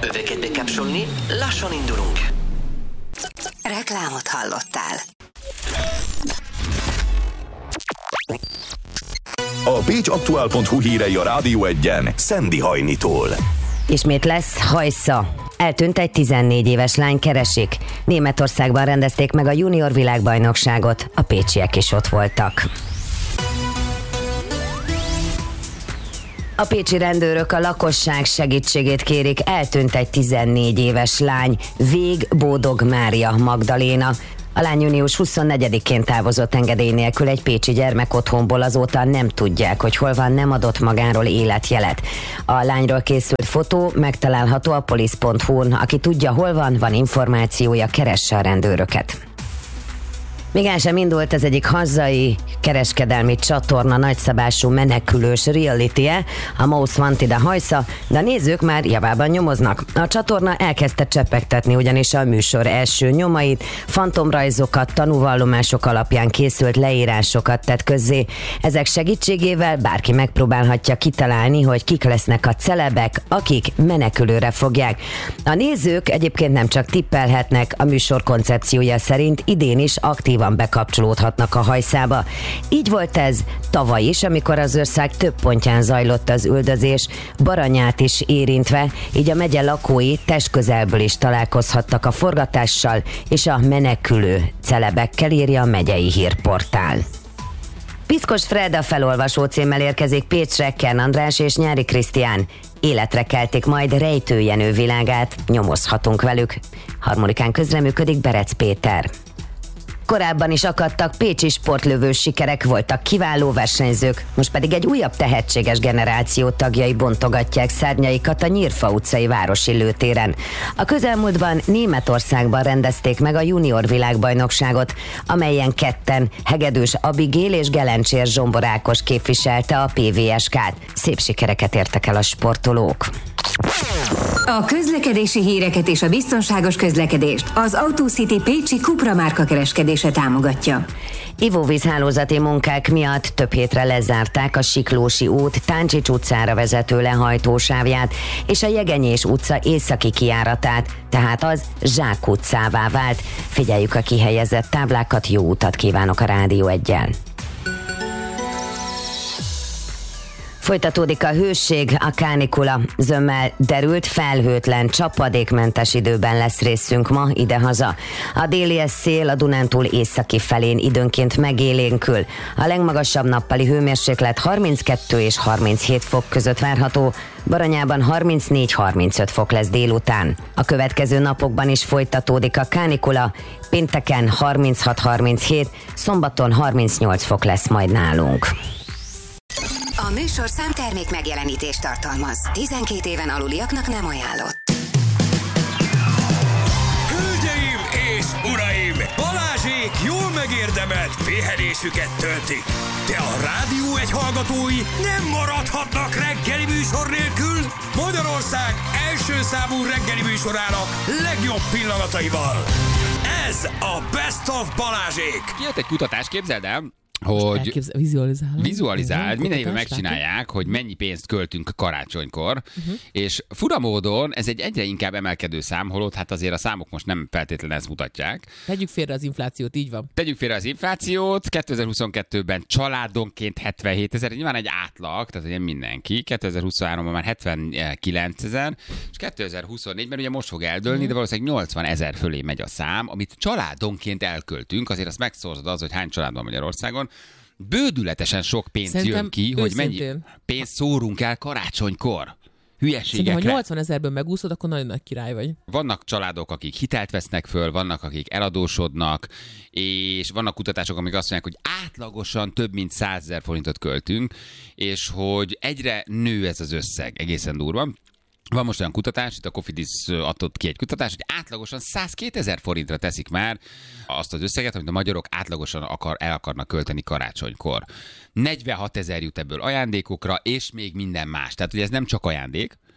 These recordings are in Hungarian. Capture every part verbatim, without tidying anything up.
Öveket bekapcsolni, lassan indulunk. Reklámot hallottál. A pécsaktuál pont hu hírei a Rádió Egyen Szendi Hajnitól. Ismét lesz hajsza. Eltűnt egy tizennégy éves lány, keresik. Németországban rendezték meg a junior világbajnokságot, a pécsiek is ott voltak. A pécsi rendőrök a lakosság segítségét kérik, eltűnt egy tizennégy éves lány, Vég Bódog Mária Magdaléna. A lány június huszonnegyedikén távozott engedély nélkül egy pécsi gyermekotthonból, azóta nem tudják, hogy hol van, nem adott magáról életjelet. A lányról készült fotó megtalálható a police pont hu-n. Aki tudja, hol van, van információja, keresse a rendőröket. Még el sem indult az egyik hazai kereskedelmi csatorna nagyszabású menekülős reality-e, a Most Wanted a hajsza, de a nézők már javában nyomoznak. A csatorna elkezdte csepegtetni ugyanis a műsor első nyomait, fantomrajzokat, tanúvallomások alapján készült leírásokat tett közzé. Ezek segítségével bárki megpróbálhatja kitalálni, hogy kik lesznek a celebek, akik menekülőre fogják. A nézők egyébként nem csak tippelhetnek, a műsor koncepciója szerint idén is aktív bekapcsolódhatnak a hajszába. Így volt ez tavaly is, amikor az ország több pontján zajlott az üldözés, Baranyát is érintve, így a megye lakói testközelből is találkozhattak a forgatással és a menekülő celebekkel, írja a megyei hírportál. Piszkos Fred a felolvasó címmel érkezik Pécsre, Kern András és Nyári Krisztián. Életre keltik majd Rejtő Jenő világát, nyomozhatunk velük. Harmonikán közreműködik Berec Péter. Korábban is akadtak pécsi sportlövős sikerek, voltak kiváló versenyzők, most pedig egy újabb tehetséges generáció tagjai bontogatják szárnyaikat a Nyírfa utcai városi lőtéren. A közelmúltban Németországban rendezték meg a junior világbajnokságot, amelyen ketten, Hegedűs Abigél és Gelencsér Zsombor Ákos képviselte a pé vé es ká-t. Szép sikereket értek el a sportolók. A közlekedési híreket és a biztonságos közlekedést az AutoCity Pécsi Cupra márka kereskedése támogatja. Ivóvízhálózati munkák miatt több hétre lezárták a Siklósi út Táncsics utcára vezető lehajtósávját és a Jegenyés utca északi kijáratát, tehát az Zsák utcává vált. Figyeljük a kihelyezett táblákat, jó utat kívánok a Rádió Eggyel. Folytatódik a hőség, a kánikula. Zömmel derült, felhőtlen, csapadékmentes időben lesz részünk ma idehaza. A délies szél a Dunántúl északi felén időnként megélénkül. A legmagasabb nappali hőmérséklet harminckettő és harminchét fok között várható, Baranyában harmincnégy-harmincöt fok lesz délután. A következő napokban is folytatódik a kánikula, pénteken harminchat-harminchét, szombaton harmincnyolc fok lesz majd nálunk. A műsor számtermék megjelenítést tartalmaz. tizenkét éven aluliaknak nem ajánlott. Hölgyeim és uraim! Balázsék jól megérdemelt pihenésüket töltik. De a Rádió Egy hallgatói nem maradhatnak reggeli műsor nélkül. Magyarország első számú reggeli műsorának legjobb pillanataival. Ez a Best of Balázsék. Kijött egy kutatás, képzeld el, hogy Elképzel, vizualizálom. vizualizáld, minden évben megcsinálják, hogy mennyi pénzt költünk karácsonykor, uh-huh. és fura módon ez egy egyre inkább emelkedő szám, holott hát azért a számok most nem feltétlenül ezt mutatják. Tegyük félre az inflációt, így van. Tegyük félre az inflációt, kétezer-huszonkettőben családonként hetvenhétezer, nyilván egy átlag, tehát ugye mindenki, kétezer-huszonháromban már hetvenkilencezer, és kétezer-huszonnégyben ugye most fog eldőlni, uh-huh. de valószínűleg nyolcvanezer fölé megy a szám, amit családonként elköltünk, azért azt megszorzod az, hogy hány család van Magyarországon. Bődületesen sok pénz Szerintem jön ki, hogy mennyi pénzt szórunk el karácsonykor. Hülyeségekre. Szerintem, ha nyolcvanezerből megúszod, akkor nagyon nagy király vagy. Vannak családok, akik hitelt vesznek föl, vannak, akik eladósodnak, és vannak kutatások, amik azt mondják, hogy átlagosan több mint százezer forintot költünk, és hogy egyre nő ez az összeg, egészen durva. Van most olyan kutatás, itt a Cofidis adott ki egy kutatás, hogy átlagosan százkétezer forintra teszik már azt az összeget, amit a magyarok átlagosan akar, el akarnak költeni karácsonykor. negyvenhatezer jut ebből ajándékokra, és még minden más. Tehát ugye ez nem csak ajándék,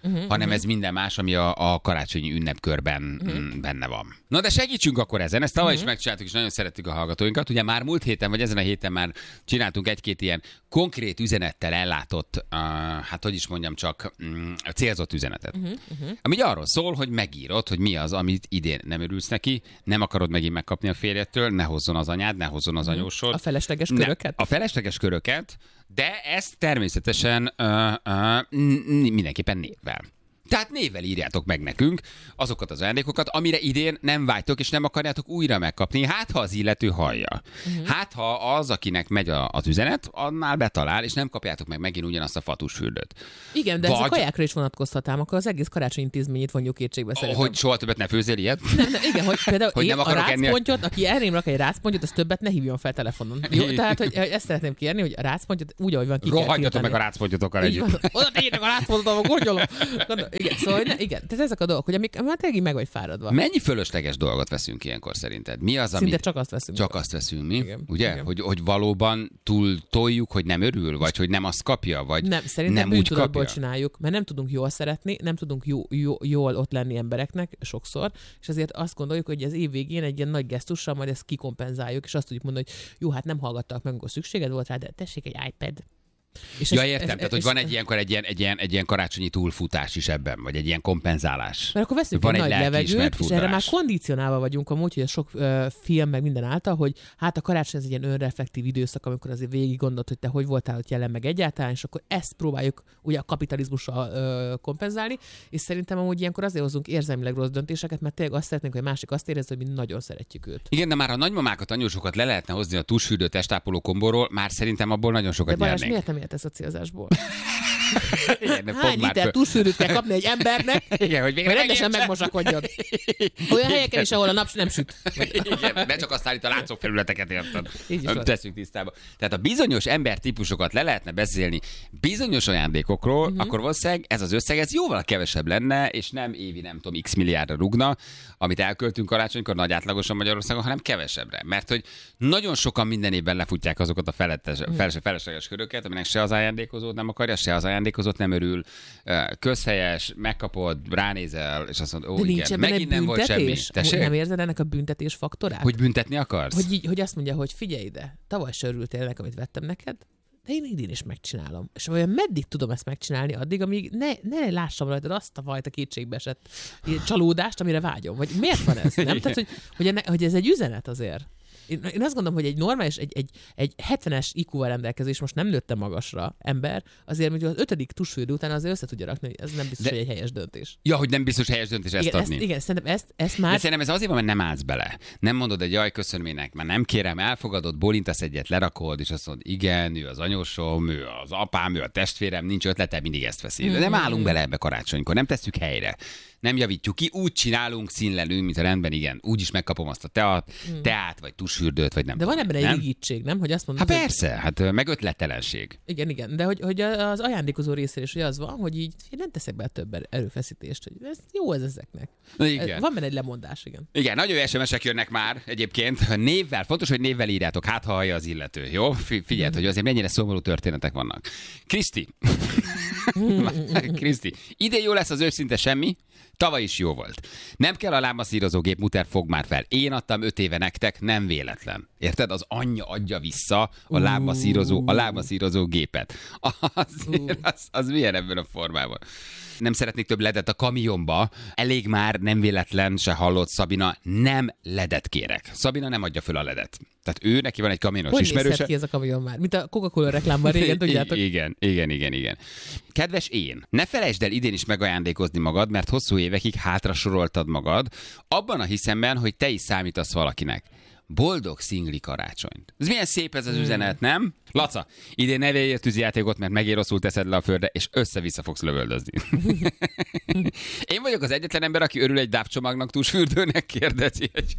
uh-huh, hanem uh-huh. ez minden más, ami a, a karácsonyi ünnepkörben uh-huh. benne van. Na de segítsünk akkor ezen, ezt tavaly uh-huh. is megcsináltuk, és nagyon szerettük a hallgatóinkat. Ugye már múlt héten, vagy ezen a héten már csináltunk egy-két ilyen konkrét üzenettel ellátott, uh, hát hogy is mondjam csak, um, célzott üzenetet. Uh-huh, uh-huh. Ami arról szól, hogy megírod, hogy mi az, amit idén nem örülsz neki, nem akarod megint megkapni a férjettől, ne hozzon az anyád, ne hozzon az anyósod. A felesleges köröket? Ne, a felesleges köröket, de ezt természetesen uh, uh, mindenképpen névvel. Tehát névvel írjátok meg nekünk azokat az ajándékokat, amire idén nem vágytok, és nem akarjátok újra megkapni. Hát, ha az illető hallja. Uh-huh. Hát, ha az, akinek megy a, az üzenet, annál betalál, és nem kapjátok meg megint ugyanazt a fatusfürdőt. Igen, de Vagy... ez a kajákra is vonatkozhatám, akkor az egész karácsony intézményét vonjuk kétségbe szerintem. Hogy soha többet ne főzzél ilyet? Nem, nem, igen, hogy például hogy én nem a rácpontyot, enni... aki elém rak egy rácpontyot, az többet ne hívjon fel telefonon. Jó, tehát, hogy ezt szeretném kérni, hogy a rácpontyot úgy, ahogy van, ki kell rohadjatok meg a rácpontyotokkal együtt. Oda tegyétek a rácpontot, gondolom. Igen, szóval igen, tehát ezek a dolgok, hogy amik már tényleg meg vagy fáradva. Mennyi fölösleges dolgot veszünk ilyenkor szerinted? Mi az, amit... Szinte csak azt veszünk. Csak azt veszünk mi? Igen, ugye? igen. Hogy, hogy valóban túl toljuk, hogy nem örül, vagy hogy nem azt kapja, vagy nem, szerintem nem úgy bűntudatból kapja. csináljuk, mert nem tudunk jól szeretni, nem tudunk jó, jó, jól ott lenni embereknek sokszor, és ezért azt gondoljuk, hogy az év végén egy ilyen nagy gesztussal majd ezt kikompenzáljuk, és azt tudjuk mondani, hogy jó, hát nem hallgattak meg, amikor szükséged volt rá, de tessék egy iPad. És ja, ez, értem, ez, tehát, hogy van egy ilyenkor egy ilyen, egy, ilyen, egy ilyen karácsonyi túlfutás is ebben, vagy egy ilyen kompenzálás. Mert akkor veszünk van egy, egy nagy levegőt, és erre már kondicionálva vagyunk amúgy, hogy a sok uh, film meg minden által, hogy hát a karácsony ez egy ilyen önreflektív időszak, amikor azért végig gondolt, hogy te hogy voltál ott jelen meg egyáltalán, és akkor ezt próbáljuk ugye a kapitalizmussal uh, kompenzálni, és szerintem amúgy ilyenkor azért hozunk érzelmileg rossz döntéseket, mert tényleg azt szeretnénk, hogy a másik azt érezze, hogy mi nagyon szeretjük őt. Igen, de már a nagymamákat, anyósokat le lehetne hozni a tusfürdő testápoló kombóról, már szerintem abból nagyon sokat de Balázs, nyernénk. miért nem értesz a célzásból? Igen, hány liter tusfürdőt kell kapni egy embernek, igen, hogy, hogy rendesen megmosakodjon. Olyan helyeken is, ahol a nap nem süt. Igen, ne csak azt állít a látszó felületeket, érted? Teszünk tisztába. Tehát a bizonyos embertípusokat le lehetne beszélni bizonyos ajándékokról, uh-huh. akkor valószínűleg ez az összeg ez jóval kevesebb lenne, és nem évi nem tudom x milliárdra rugna, amit elköltünk karácsonykor nagy átlagosan Magyarországon, hanem kevesebbre. Mert hogy nagyon sokan minden évben lefutják azokat a felettes, feles, felesleges köröket, aminek se az ajándékozót nem akarja, se az ajándékozót nem örül, közhelyes, megkapod, ránézel, és azt mondod, ó, de igen, megint nem volt semmi. Tessék? Nem érzed ennek a büntetés faktorát? Hogy büntetni akarsz? Hogy, így, hogy azt mondja, hogy figyelj ide, tavaly se örültél ennek, amit vettem neked, de én idén is megcsinálom. És olyan meddig tudom ezt megcsinálni addig, amíg ne, ne lássam rajtad azt a fajta kétségbeesett csalódást, amire vágyom. Vagy miért van ez? Nem? Tehát, hogy, hogy, enne, hogy ez egy üzenet azért. Én, én azt gondolom, hogy egy normális, egy, egy, egy hetvenes í kúval rendelkezés, most nem nőtte magasra ember, azért mondjuk az ötödik tusfürdő után azért össze tudja rakni, hogy ez nem biztos, de... hogy egy helyes döntés. Ja, hogy nem biztos helyes döntés ezt igen, adni. Ezt, igen, szerintem ezt, ezt már... De szerintem ez azért van, mert nem állsz bele. Nem mondod egy jaj, köszönmének, már nem kérem, elfogadod, bólintasz egyet, lerakod, és azt mondod, igen, ő az anyósom, ő az apám, ő a testvérem, nincs ötlete, mindig ezt veszi. De nem állunk bele ebbe karácsonykor, nem tesszük helyre. Nem javítjuk ki, úgy csinálunk, színlelünk, mint a rendben, igen, úgy is megkapom azt a teát, hmm. teát vagy tusfürdőt, vagy nem. De tudom, van ebben egy rigítség, nem? Hogy azt mondod, hát persze, hogy... hát meg ötletelenség. Igen, igen, de hogy, hogy az ajándékozó részéről is hogy az van, hogy így nem teszek be több erőfeszítést, hogy ez jó ez ezeknek. Igen. Van benne egy lemondás, igen. Igen, nagyon jó es em es-ek jönnek már egyébként. Névvel, fontos, hogy névvel írjátok, hát ha hallja az illető, jó? Figyeld, hmm. hogy azért mennyire szomorú történetek vannak. Kriszti. Kriszti. Idén jó lesz az őszinte semmi, tavaly is jó volt. Nem kell a lábmasszírozógép, muter, fog már fel. Én adtam öt éve nektek, nem véletlen. Érted? Az anyja adja vissza a lábmasszírozó, a lábmasszírozó gépet. Az, az, az milyen ebben a formában? Nem szeretnék több ledet a kamionba. Elég már, nem véletlen, se hallott, Szabina, nem ledet kérek. Szabina nem adja föl a ledet. Tehát ő, neki van egy kamionos hogy ismerőse. Hogy nézhet ki ez a kamion már? Mint a Coca-Cola reklámban régen, tudjátok? Igen, igen, igen, igen. Kedves én, ne felejtsd el idén is megajándékozni magad, mert hosszú évekig hátra soroltad magad, abban a hiszemben, hogy te is számítasz valakinek. Boldog szingli karácsonyt. Ez milyen szép ez az üzenet, nem? Laca, idén ne vegyél tűzijátékot, mert megint rosszul teszed le a földre, és össze-vissza fogsz lövöldözni. Én vagyok az egyetlen ember, aki örül egy dávcsomagnak, tusfürdőnek, kérdezi egy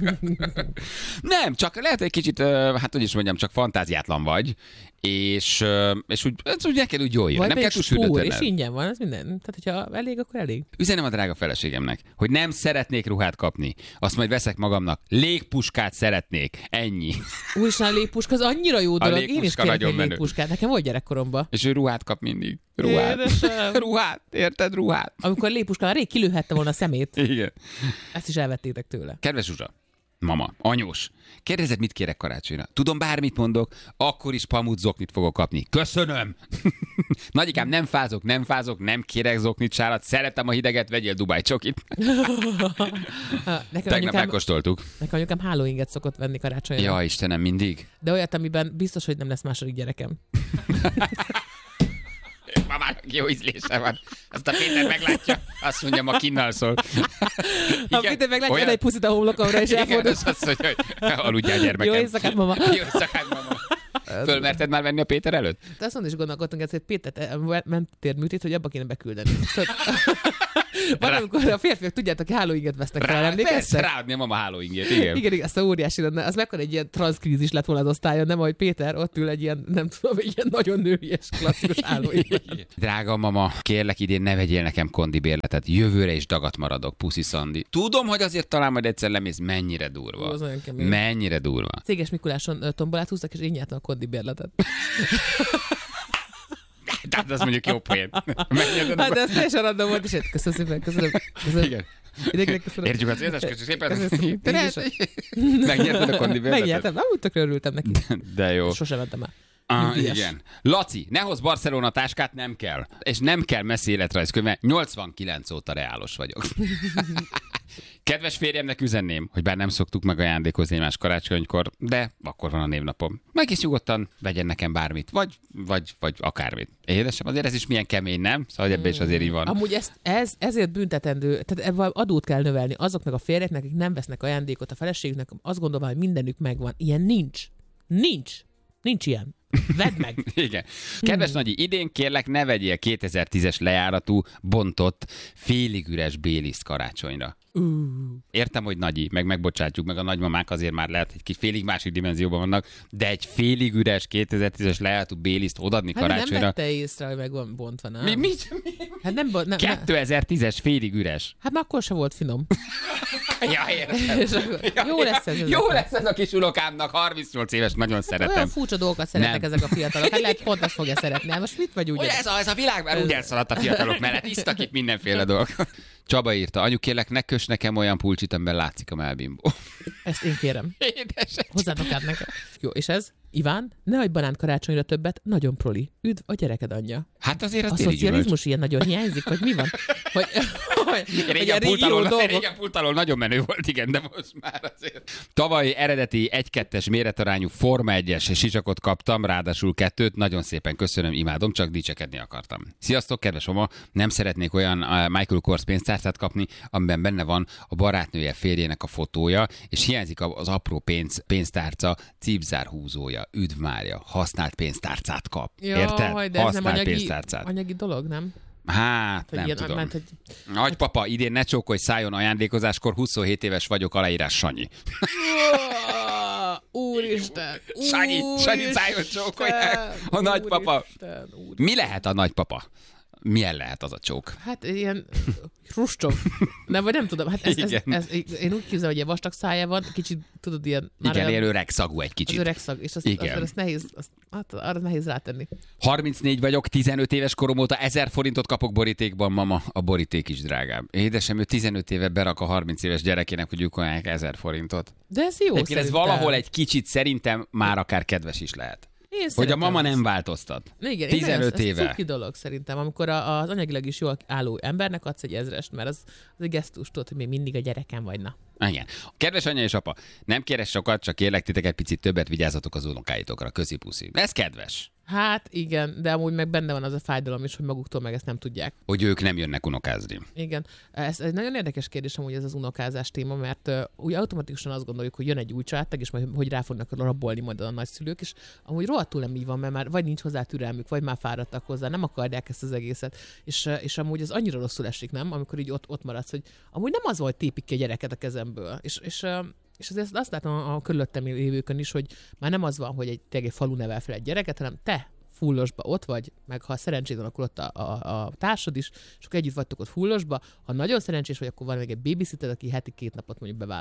Nem, csak lehet egy kicsit, hát hogy is mondjam, csak fantáziátlan vagy, és, és úgy, úgy neked úgy jól jön. Nem kell tusfürdőt és ingyen van, ez minden. Tehát, hogyha elég, akkor elég. Üzenem a drága feleségemnek, hogy nem szeretnék ruhát kapni. Azt majd veszek magamnak. Légpuskát szeretnék. Ennyi. Úristen, a légpuska az annyira jó dolog. Én is puska kérek nagyon egy menő. légpuskát. Nekem volt gyerekkoromban. És ő ruhát kap mindig. Ruhát. Édesem. Ruhát. Érted? Ruhát. Amikor légpuskával rég kilőhette volna a szemét, Igen. ezt is elvettétek tőle. Kedves Zsuzsa, mama, anyós, kérdezed, mit kérek karácsonyra? Tudom, bármit mondok, akkor is pamut zoknit fogok kapni. Köszönöm! Nagyikám, nem fázok, nem fázok, nem kérek zoknit, sárat, szeretem a hideget, vegyél Dubai csokit. Ha, nekem Tegnap anyukám, megkóstoltuk. nekem anyukám hálóinget szokott venni karácsonyra. Ja, Istenem, mindig. De olyat, amiben biztos, hogy nem lesz második gyerekem. Mamának jó ízlése van. Azt a Péter meglátja, azt mondja, ma kinnal szól. Ha Péter meglátja, egy puszit a homlokomra, és Igen, elfordul. az azt mondja, hogy aludjál, gyermekem. Jó éjszakát, mama. Jó éjszakát, mama. Fölmerted már venni a Péter előtt? De azon is gondolkodtunk, hogy Péter mentér műtét, hogy abba kéne beküldeni. Van, amikor a férfiak, tudjátok, hálóinget vesznek fel, Rá, emlékeztek? persze, ráadni a mama hálóingét, igen. Igen, igen, azt a óriási lenne. Az mekkora egy ilyen transzkrízis lett volna az osztályon, nem, ahogy Péter ott ül egy ilyen, nem tudom, egy ilyen nagyon nőies, klasszikus hálóingben. Drága mama, kérlek idén ne vegyél nekem kondibérletet. Jövőre is dagat maradok, puszi Szandi. Tudom, hogy azért talán majd egyszer lemész, mennyire durva. Ó, az olyan kemény. Mennyire durva. Céges Mikuláson ö, tombolát húztak, és én nyertem a kondibérletet. Tehát az mondjuk jó poén. Megnyerted Hát a... de ez teljesen random volt, és én köszönöm szépen, köszönöm. köszönöm. Igen. Idegre köszönöm. Értjük az érzés, köszönjük szépen. Köszönöm. Te ne- Megnyerted a kondibérletet? Megnyertem, nem úgy tökre örültem neki. De jó. Sose mentem el. Ah, Nyugdíjas. igen. Laci, ne hozz Barcelona táskát, nem kell. És nem kell messzi életrajzkönyve, nyolcvankilenc óta reálos vagyok. Kedves férjemnek üzenném, hogy bár nem szoktuk meg ajándékozni egymás karácsonykor, de akkor van a névnapom. Meg is nyugodtan vegyen nekem bármit, vagy, vagy, vagy akármit. Édesem, azért ez is milyen kemény, nem? Szóval ebben is azért így van. Amúgy ezt, ez, ezért büntetendő, tehát ebben adót kell növelni azoknak a férjeknek, akik nem vesznek ajándékot a feleségüknek, azt gondolom, hogy mindenük megvan. Ilyen nincs. Nincs. Nincs ilyen. Vedd meg. Igen. Kedves Nagyi, idén kérlek, ne vegyél kétezer-tízes lejáratú, bontott, félig üres béliszt karácsonyra. Uh. Értem, hogy Nagyi, meg megbocsátjuk, meg a nagymamák azért már lehet, hogy egy félig másik dimenzióban vannak, de egy félig üres kétezer-tízes lejáratú béliszt odaadni Hát nem karácsonyra. vette észre, hogy meg van bontva, nem? Mi, mi, mi? Hát nem, nem, nem. kétezer-tízes félig üres. Hát már akkor sem volt finom. Ja, értem. És akkor jó lesz ez. Jó lesz ez a kis unokámnak, harmincnyolc éves, nagyon szeretem. Olyan furcsa dolgokat szeretnek Nem. ezek a fiatalok. Hát lehet pont azt fogja szeretni. Hát most mit vagy úgy? Hogy ez a, ez a világ már úgy elszaladt a fiatalok mellett, isztak itt mindenféle dolgok. Csaba írta, anyu kérlek, ne köss nekem olyan pulcsit, amiben látszik a melbimbó. Ezt én kérem. Édes. Hozzátok át nekem. Jó, és ez? Iván, ne adj banánt karácsonyra többet, nagyon proli. Üdv a gyereked anyja. Hát azért az A téli gyümölcs. szocializmus ilyen nagyon hiányzik, vagy mi van? Hogy, hogy, hogy Régen ilyen régi jó pultalól, dolgok. régen pultalól nagyon menő volt, igen, de most már azért. Tavaly eredeti egy kettes méretarányú Forma egyes sisakot kaptam, ráadásul kettőt, nagyon szépen köszönöm, imádom, csak dicsekedni akartam. Sziasztok, kedves Oma, nem szeretnék olyan uh, Michael Kors pénztárcát kapni, amiben benne van a barátnője férjének a fotója, és hiányzik az apró pénz, pénztárca cipzárhúzója. Üdv Mária, használt pénztárcát kap. Ja, Érted? hogy de ez nem Használt anyagi, pénztárcát. anyagi dolog, nem? Hát, Hogy nem ilyen, tudom. Ment, hogy... Nagypapa, idén ne csókolj szájon ajándékozáskor, huszonhét éves vagyok, aláírás Sanyi. Úristen! Sanyi, Sanyi szájon csókolják. A nagypapa. Úristen, úristen. Mi lehet a nagypapa? Milyen lehet az a csók? Hát ilyen Hruscsov. Nem, vagy nem tudom. Hát ez, ez, Igen. ez, én úgy képzelem, hogy ilyen vastag szája van, kicsit tudod ilyen... Már Igen, olyan- ilyen öreg szagú egy Az kicsit. öreg szag, és azt, Igen. azért azt nehéz, azt, hát arra nehéz rátenni. harmincnégy vagyok, tizenöt éves korom óta ezer forintot kapok borítékban, mama, a boríték is drágább. Édesem, ő tizenöt éve berak a harminc éves gyerekének, hogy lyukolják ezer forintot. De ez jó Egyébként ez szerintem. valahol egy kicsit szerintem már akár kedves is lehet. Én Hogy a szeretem mama ezt. nem változtat. Igen, tizenöt ez, ez éve. cuki dolog szerintem, amikor a, az anyagilag is jól álló embernek adsz egy ezrest, mert az, az egy gesztus, tudod, hogy még mindig a gyerekem vagy, na. Igen. Kedves anya és apa, nem kérek sokat, csak kérlek titeket picit többet, vigyázzatok az unokáitokra. Köszi puszi. Ez kedves. Hát igen, de amúgy meg benne van az a fájdalom is, hogy maguktól meg ezt nem tudják. Hogy ők nem jönnek unokázni. Igen, ez egy nagyon érdekes kérdés amúgy ez az unokázás téma, mert uh, úgy automatikusan azt gondoljuk, hogy jön egy új családtag, és majd hogy rá fognak rabolni majd a nagyszülők, és amúgy rohadtul nem így van, mert már vagy nincs hozzá türelmük, vagy már fáradtak hozzá, nem akarják ezt az egészet, és, uh, és amúgy az annyira rosszul esik, nem? Amikor így ott, ott maradsz, hogy amúgy nem az volt, tépik ki a gyereket a kezemből, és, és uh, és azért azt látom a, a körülöttem lévőkön is, hogy már nem az van, hogy egy, tényleg egy falu nevel fel egy gyereket, hanem te fullosba ott vagy, meg ha szerencséd van, akkor ott a, a, a társad is, és akkor együtt vagytok ott fullosba. Ha nagyon szerencsés vagy, akkor van még egy babysitter, aki heti két napot mondjuk bevállal.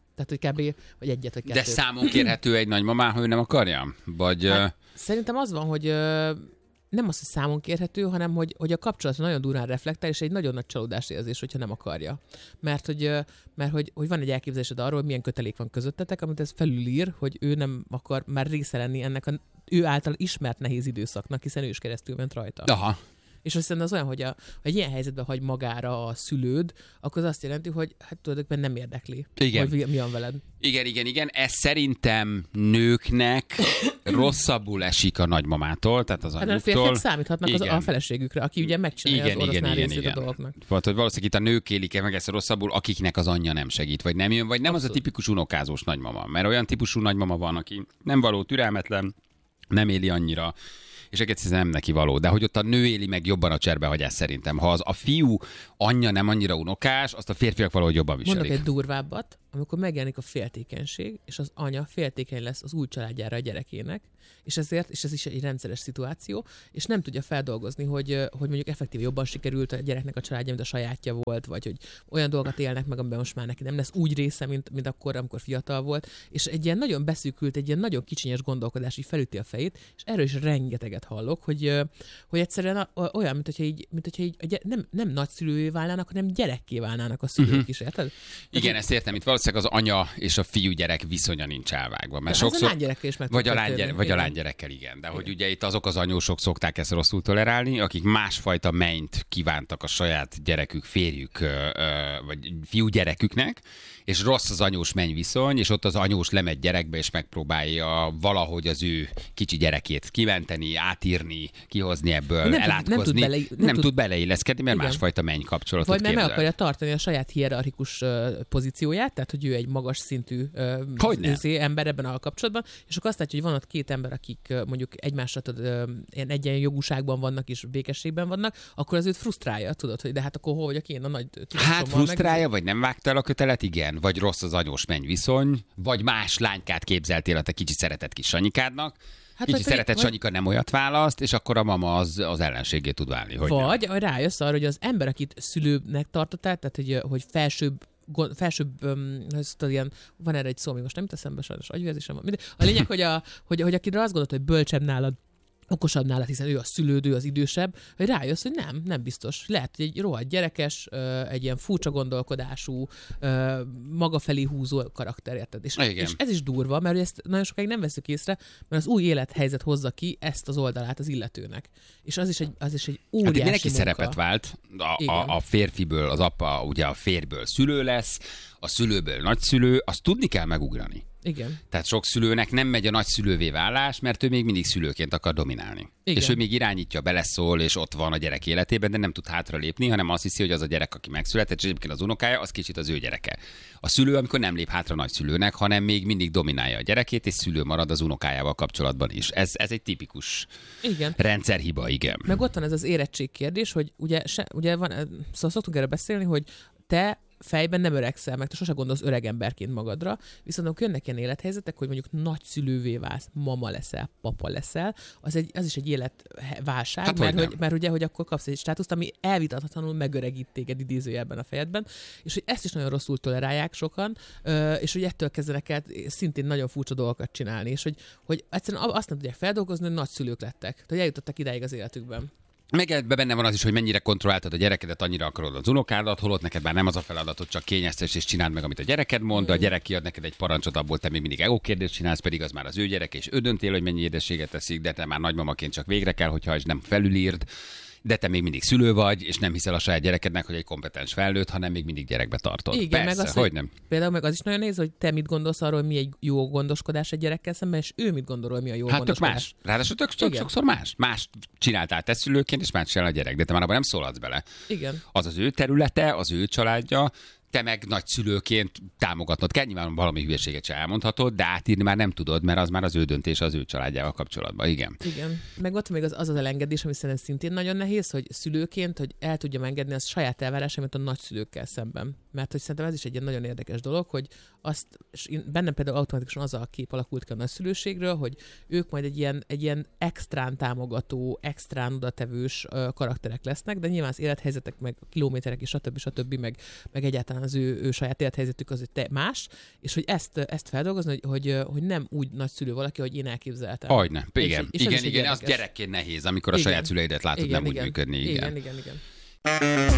Tehát, hogy kb. Vagy egyet, vagy kettőt. De számon kérhető egy nagymamá, ha ő nem akarja? Vagy... Hát, szerintem az van, hogy ö, nem az, hogy számon kérhető, hanem hogy, hogy a kapcsolat nagyon durán reflektál, és egy nagyon nagy csalódás érzés, hogyha nem akarja. Mert hogy, ö, mert hogy, hogy van egy elképzelésed arról, hogy milyen kötelék van közöttetek, amit ez felülír, hogy ő nem akar már része lenni ennek a ő által ismert nehéz időszaknak, hiszen ő is keresztül ment rajta. Aha. És azt hiszem az olyan, hogy a, ha egy ilyen helyzetben hagy magára a szülőd, akkor az azt jelenti, hogy hát tulajdonképpen nem érdekli, Igen. hogy mi van veled. Igen, igen, igen. Ez szerintem nőknek rosszabbul esik a nagymamától, tehát az Hát a anyuktól. férfiak számíthatnak az, Igen. a feleségükre, aki ugye megcsinálja Igen, az igen, orosznál igen, részét igen. a dolgoknak. Volt, hogy valószínűleg itt a nők élik meg ezt rosszabbul, akiknek az anyja nem segít, vagy nem jön, vagy nem Abszolút. az a tipikus unokázós nagymama. Mert olyan típusú nagymama van, aki nem való, türelmetlen, nem éli annyira, és egész nem neki való. De hogy ott a nő éli meg jobban a cserbehagyás szerintem. Ha az a fiú anyja nem annyira unokás, azt a férfiak valahogy jobban viselik. Mondok egy durvábbat, amikor megjelenik a féltékenység, és az anya féltékeny lesz az új családjára a gyerekének, és ezért, és ez is egy rendszeres szituáció, és nem tudja feldolgozni, hogy, hogy mondjuk effektíve jobban sikerült a gyereknek a családja, mint a sajátja volt, vagy hogy olyan dolgokat élnek meg, amiben most már neki nem lesz úgy része, mint, mint akkor, amikor fiatal volt, és egy ilyen nagyon beszűkült, egy ilyen nagyon kicsinyes gondolkodás így felüti a fejét, és erről is rengeteget hallok, hogy, hogy egyszerűen olyan, mint hogyha így, mint hogyha így a, nem, nem nagyszülővé válnának, hanem gyerekké válnának a szülők uh-huh. is, érted? Igen, ezt értem, itt valószínűleg az anya és a fiú-gyerek viszonya nincs elvágva. Mert de sokszor, a lánygyerekkel is meg vagy a, tud lánygyere, történni. vagy a Igen. lánygyerekkel, igen. De hogy ugye itt azok az anyósok szokták ezt rosszul tolerálni, akik másfajta mennyt kívántak a saját gyerekük, férjük, ö, ö, vagy fiú-gyereküknek, és rossz az anyós menny viszony, és ott az anyós lemegy gyerekbe, és megpróbálja valahogy az ő kicsi gyerekét kimenteni, átírni, kihozni ebből, Nem tud- elátkozni. nem tud bele- nem nem tud- tud beleilleszkedni, mert Igen. másfajta menny kapcsolatot Vagy mert meg képzel. akarja tartani a saját hierarchikus uh, pozícióját, tehát hogy ő egy magas szintű uh, izé, ember ebben a kapcsolatban, és akkor azt látja, hogy van ott két ember, akik uh, mondjuk egymásra tudod, uh, ilyen egyenjogúságban vannak és békességben vannak, akkor az őt frusztrálja, tudod, hogy de hát akkor hol vagyok én a nagy tudásommal. Hát frusztrálja, vagy nem vágta el a kötelet, igen, vagy rossz az anyós menny viszony, vagy más lánykát képzeltél a te kicsi szeretett kis Sanyikádnak, Hát kicsi vagy szeretett pedig- Sanyika nem olyat választ, és akkor a mama az, az ellenségé tud válni. Hogy Vagy nem. rájössz arra, hogy az ember, akit szülőnek tartottál, tehát hogy, hogy felsőbb gond- felsőbb, um, tudod, ilyen, van erre egy szó, ami most nem teszem be, sajnos agyvérzésem van. Mindegy. A lényeg, hogy, a, hogy, hogy akire azt gondolod, hogy bölcsebb nálad, okosabb nálad, hiszen ő a szülőd, ő az idősebb, hogy rájössz, hogy nem, nem biztos. Lehet, hogy egy rohadt gyerekes, egy ilyen furcsa gondolkodású, maga felé húzó karakter, érted? És, és ez is durva, mert ezt nagyon sokáig nem veszük észre, mert az új élethelyzet hozza ki ezt az oldalát az illetőnek. És az is egy, az is egy óriási hát mindenki munka. szerepet vált, a, a, a férfiből az apa, ugye a férjből szülő lesz, a szülőből nagyszülő, azt tudni kell megugrani. Igen. Tehát sok szülőnek nem megy a nagyszülővé válás, mert ő még mindig szülőként akar dominálni. Igen. És ő még irányítja, beleszól, és ott van a gyerek életében, de nem tud hátralépni, hanem azt hiszi, hogy az a gyerek, aki megszületett, és egyébként az unokája, az kicsit az ő gyereke. A szülő, amikor nem lép hátra nagyszülőnek, hanem még mindig dominálja a gyerekét, és szülő marad az unokájával kapcsolatban is. Ez, ez egy tipikus Igen. rendszerhiba, igen. Meg ott van ez az érettség kérdés, hogy ugye, se, ugye van, szóval szoktunk erről beszélni, hogy te fejben nem öregszel meg, te sose gondolsz öreg emberként magadra, viszont amikor jönnek ilyen élethelyzetek, hogy mondjuk nagyszülővé válsz, mama leszel, papa leszel, az, egy, az is egy életválság, Hát, mert, hogy hogy, mert ugye, hogy akkor kapsz egy státuszt, ami elvitathatatlanul megöregít téged idézőjelben a fejedben, és hogy ezt is nagyon rosszul tolerálják sokan, és hogy ettől kezdenek el szintén nagyon furcsa dolgokat csinálni, és hogy, hogy egyszerűen azt nem tudják feldolgozni, hogy nagyszülők lettek, hogy eljutottak idáig az életükben. Meg ebben benne van az is, hogy mennyire kontrolláltad a gyerekedet, annyira akarod az unokádat, holott neked már nem az a feladatod, csak kényeztes és csináld meg, amit a gyereked mond, de a gyerek kiad neked egy parancsot, abból te még mindig ego kérdést csinálsz, pedig az már az ő gyerek, és ő döntél, hogy mennyi édességet teszik, de te már nagymamaként csak végre kell, hogyha is nem felülírd, de te még mindig szülő vagy, és nem hiszel a saját gyerekednek, hogy egy kompetens felnőtt, hanem még mindig gyerekbe tartod. Igen, persze, meg az, hogy nem. Például meg az is nagyon néz, hogy te mit gondolsz arról, hogy mi egy jó gondoskodás egy gyerekkel szemben, és ő mit gondol, hogy mi a jó Hát tök gondoskodás. más. Ráadásul tök, tök sokszor más. Más csináltál te szülőként, és más csinál a gyerek, de te már abban nem szólhatsz bele. Igen. Az az ő területe, az ő családja, te meg nagyszülőként támogatnod kell, nyilván valami hülyeséget se elmondhatod, de átírni már nem tudod, mert az már az ő döntés az ő családjával kapcsolatban, igen. Igen. Meg ott még az az, az elengedés, ami szerintem szintén nagyon nehéz, hogy szülőként, hogy el tudjam engedni az saját elvárásaimat a nagyszülőkkel szemben. mert hogy szerintem ez is egy ilyen nagyon érdekes dolog, hogy azt, és én, bennem például automatikusan az a kép alakult ki a nagyszülőségről, hogy ők majd egy ilyen, egy ilyen extrán támogató, extrán odatevős uh, karakterek lesznek, de nyilván az élethelyzetek, meg a kilométerek és stb. stb. Meg, meg egyáltalán az ő, ő saját élethelyzetük az te más, és hogy ezt, ezt feldolgozni, hogy, hogy, hogy nem úgy nagyszülő valaki, hogy én elképzeltem. Hogyne, igen, és, és igen, az igen, az gyerekként nehéz, amikor a igen. saját szüleidet látod igen, nem igen. úgy működni. Igen, igen, igen, igen. igen.